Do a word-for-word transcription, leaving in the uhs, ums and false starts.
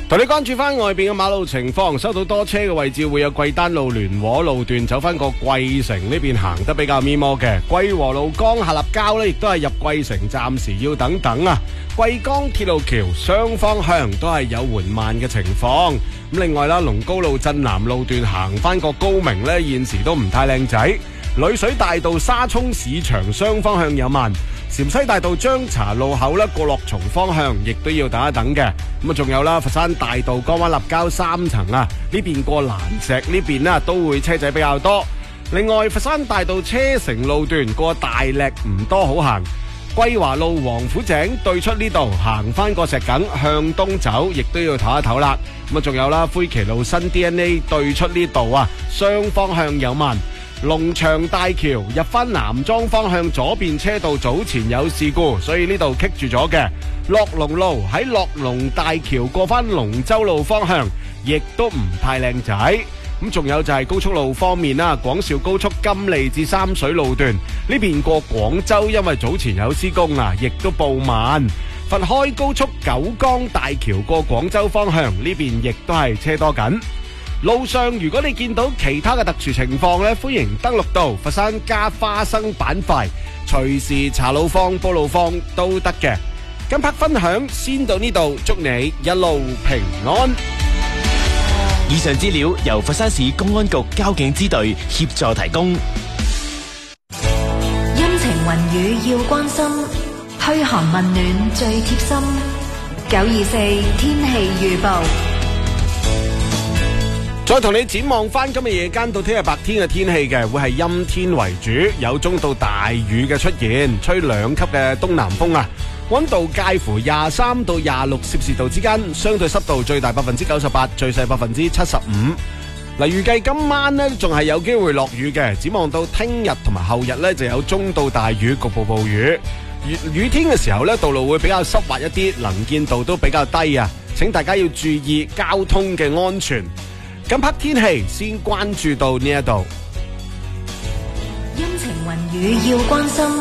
同你關注翻外邊嘅馬路情況，收到多車嘅位置會有桂丹路聯和路段走翻過桂城呢邊行得比較咪摩嘅，桂和路江夏立交呢亦都係入桂城，暫時要等等啊。桂江鐵路橋雙方向都係有緩慢嘅情況。咁另外啦，龍高路鎮南路段行翻過高明呢，現時都唔太靚仔。女水大道沙涌市場雙方向有慢。陝西大道張茶路口咧過樂松方向亦都要等一等嘅。咁啊仲有啦，佛山大道江灣立交三層啊，呢邊過蘭石呢邊啦都會車仔比較多。另外佛山大道車城路段過大瀝唔多好行，桂華路王府井對出呢度行翻過石梗向東走，亦都要唞一唞啦。咁啊仲有啦，灰旗路新 D N A 對出呢度啊，雙方向有慢。龍翔大橋入翻南莊方向左邊車道早前有事故，所以呢度棘住咗嘅。樂龍路喺樂龍大橋過翻龍舟路方向，亦都唔太靚仔。咁仲有就係高速路方面啦，廣肇高速金利至三水路段呢邊過廣州，因為早前有施工啊，亦都報慢。佛開高速九江大橋過廣州方向呢邊亦都係車多緊。路上如果你見到其他嘅特殊情況呢，歡迎登錄到佛山加花生板塊，隨時查路況報路況都得嘅。今拍分享先到呢度，祝你一路平安。 以上資料由佛山市公安局交警支隊協助提供。 陰晴雲雨要關心，噓寒問暖最貼心。九二四天氣預報。 再同你展望翻今日夜間到聽日白天嘅天氣嘅，會係陰天為主，有中到大雨嘅出現，吹兩級嘅東南風啊，溫度介乎廿三到廿六攝氏度之間，相對濕度最大百分之九十八，最細百分之七十五。嗱，預計今晚呢仲係有機會落雨嘅，展望到聽日同埋後日呢就有中到大雨，局部暴雨。雨天嘅時候呢，道路會比較濕滑一啲，能見度都比較低啊，請大家要注意交通嘅安全。今刻天氣先關注到呢一度， 陰晴雲雨要關心。